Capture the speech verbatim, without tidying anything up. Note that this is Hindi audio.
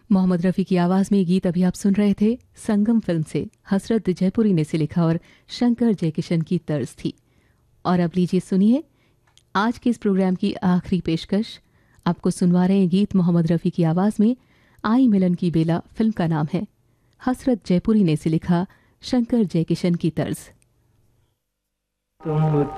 मोहम्मद रफ़ी की आवाज़ में गीत अभी आप सुन रहे थे संगम फिल्म से। हसरत जयपुरी ने इसे लिखा और शंकर जयकिशन की तर्ज थी। और अब लीजिए सुनिए आज के इस प्रोग्राम की आखिरी पेशकश। आपको सुनवा रहे हैं गीत मोहम्मद रफ़ी की आवाज़ में। आई मिलन की बेला फिल्म का नाम है। हसरत जयपुरी ने इसे लिखा, शंकर जयकिशन की तर्ज। तुम